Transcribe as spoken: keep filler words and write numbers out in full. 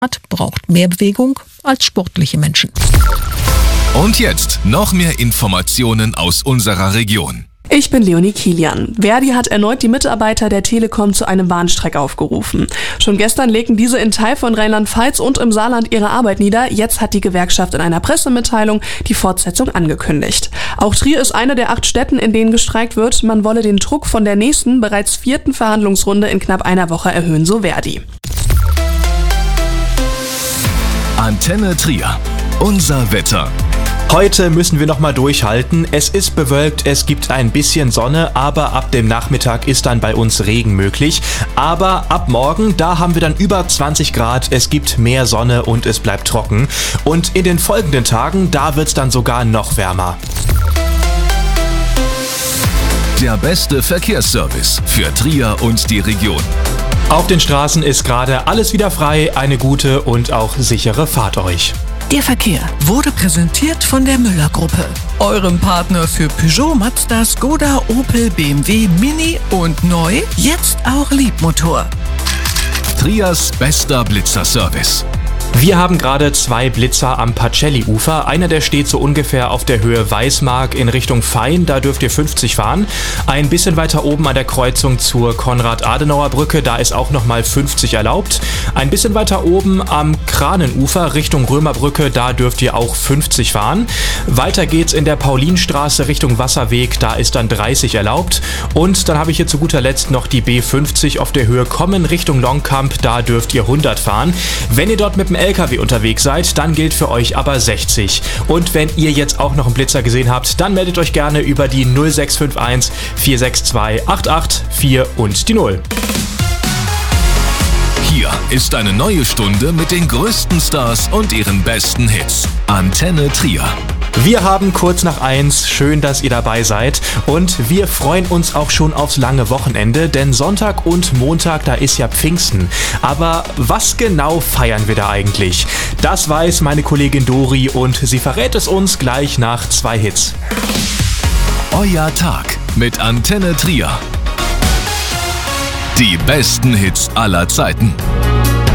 braucht mehr Bewegung als sportliche Menschen. Und jetzt noch mehr Informationen aus unserer Region. Ich bin Leonie Kilian. Verdi hat erneut die Mitarbeiter der Telekom zu einem Warnstreik aufgerufen. Schon gestern legten diese in Teilen von Rheinland-Pfalz und im Saarland ihre Arbeit nieder. Jetzt hat die Gewerkschaft in einer Pressemitteilung die Fortsetzung angekündigt. Auch Trier ist eine der acht Städten, in denen gestreikt wird. Man wolle den Druck von der nächsten, bereits vierten Verhandlungsrunde in knapp einer Woche erhöhen, so Verdi. Antenne Trier. Unser Wetter. Heute müssen wir nochmal durchhalten. Es ist bewölkt, es gibt ein bisschen Sonne, aber ab dem Nachmittag ist dann bei uns Regen möglich. Aber ab morgen, da haben wir dann über zwanzig Grad, es gibt mehr Sonne und es bleibt trocken. Und in den folgenden Tagen, da wird es dann sogar noch wärmer. Der beste Verkehrsservice für Trier und die Region. Auf den Straßen ist gerade alles wieder frei. Eine gute und auch sichere Fahrt euch. Der Verkehr wurde präsentiert von der Müller-Gruppe, eurem Partner für Peugeot, Mazda, Skoda, Opel, B M W, Mini und neu, jetzt auch Liebmotor. Triers bester Blitzerservice. Wir haben gerade zwei Blitzer am Pacelli-Ufer. Einer, der steht so ungefähr auf der Höhe Weißmark in Richtung Fein, da dürft ihr fünfzig fahren. Ein bisschen weiter oben an der Kreuzung zur Konrad-Adenauer-Brücke, da ist auch nochmal fünfzig erlaubt. Ein bisschen weiter oben am Kranenufer Richtung Römerbrücke, da dürft ihr auch fünfzig fahren. Weiter geht's in der Paulinstraße Richtung Wasserweg, da ist dann dreißig erlaubt. Und dann habe ich hier zu guter Letzt noch die B fünfzig auf der Höhe Kommen Richtung Longkamp, da dürft ihr hundert fahren. Wenn ihr dort mit dem L K W unterwegs seid, dann gilt für euch aber sechzig. Und wenn ihr jetzt auch noch einen Blitzer gesehen habt, dann meldet euch gerne über die null sechs fünf eins vier sechs zwei acht acht vier und die null. Hier ist eine neue Stunde mit den größten Stars und ihren besten Hits. Antenne Trier. Wir haben kurz nach eins, schön, dass ihr dabei seid und wir freuen uns auch schon aufs lange Wochenende, denn Sonntag und Montag, da ist ja Pfingsten. Aber was genau feiern wir da eigentlich? Das weiß meine Kollegin Dori und sie verrät es uns gleich nach zwei Hits. Euer Tag mit Antenne Trier. Die besten Hits aller Zeiten.